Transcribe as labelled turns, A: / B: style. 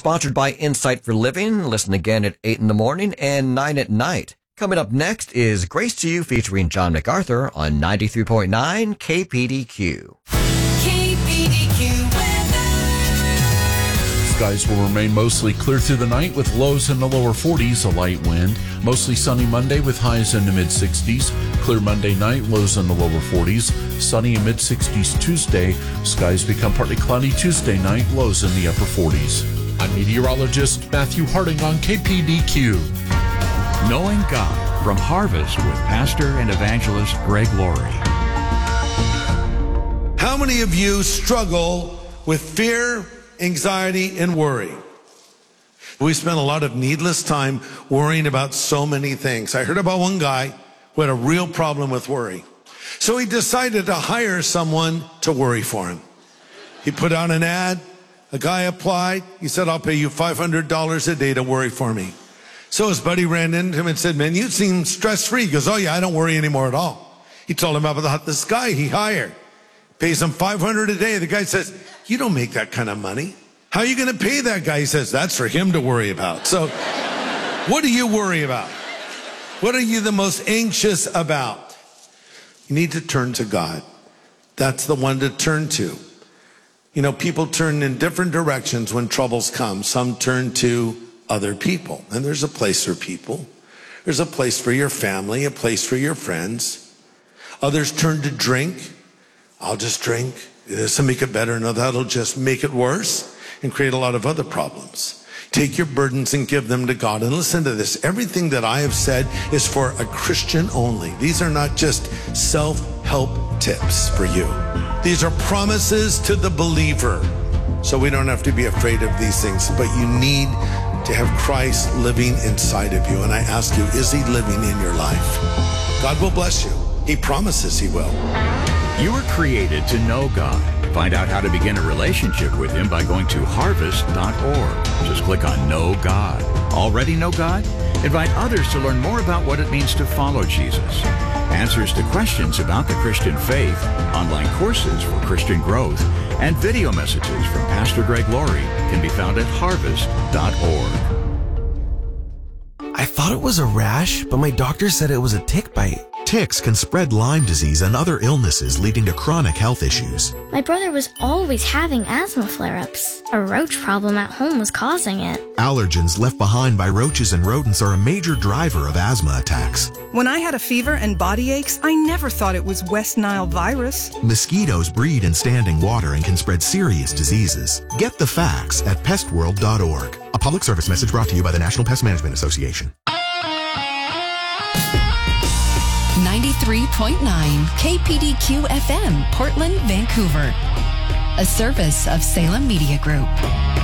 A: sponsored by Insight for Living. Listen again at 8 in the morning and 9 at night. Coming up next is Grace to You featuring John MacArthur on 93.9 KPDQ.
B: KPDQ weather.
C: Skies will remain mostly clear through the night with lows in the lower 40s, a light wind. Mostly sunny Monday with highs in the mid-60s. Clear Monday night, lows in the lower 40s. Sunny and mid-60s Tuesday. Skies become partly cloudy Tuesday night, lows in the upper 40s. I'm meteorologist Matthew Harding on KPDQ.
D: Knowing God from Harvest with Pastor and Evangelist Greg Laurie.
E: How many of you struggle with fear, anxiety, and worry? We spend a lot of needless time worrying about so many things. I heard about one guy who had a real problem with worry. So he decided to hire someone to worry for him. He put out an ad. A guy applied. He said, I'll pay you $500 a day to worry for me. So his buddy ran into him and said, man, you seem stress-free. He goes, oh yeah, I don't worry anymore at all. He told him about this guy he hired. Pays him $500 a day. The guy says, you don't make that kind of money. How are you going to pay that guy? He says, that's for him to worry about. So what do you worry about? What are you the most anxious about? You need to turn to God. That's the one to turn to. You know, people turn in different directions when troubles come. Some turn to other people. And there's a place for people. There's a place for your family, a place for your friends. Others turn to drink. I'll just drink. This will make it better. No, that'll just make it worse and create a lot of other problems. Take your burdens and give them to God. And listen to this. Everything that I have said is for a Christian only. These are not just self-help tips for you. These are promises to the believer. So we don't have to be afraid of these things. But you need to have Christ living inside of you. And I ask you, is he living in your life? God will bless you. He promises he will.
D: You were created to know God. Find out how to begin a relationship with him by going to harvest.org. Just click on Know God. Already know God? Invite others to learn more about what it means to follow Jesus. Answers to questions about the Christian faith, online courses for Christian growth, and video messages from Pastor Greg Laurie can be found at harvest.org.
F: I thought it was a rash, but my doctor said it was a tick bite.
G: Ticks can spread Lyme disease and other illnesses leading to chronic health issues.
H: My brother was always having asthma flare-ups. A roach problem at home was causing it.
G: Allergens left behind by roaches and rodents are a major driver of asthma attacks.
I: When I had a fever and body aches, I never thought it was West Nile virus.
G: Mosquitoes breed in standing water and can spread serious diseases. Get the facts at pestworld.org. A public service message brought to you by the National Pest Management Association.
B: 93.9 KPDQ FM, Portland, Vancouver. A service of Salem Media Group.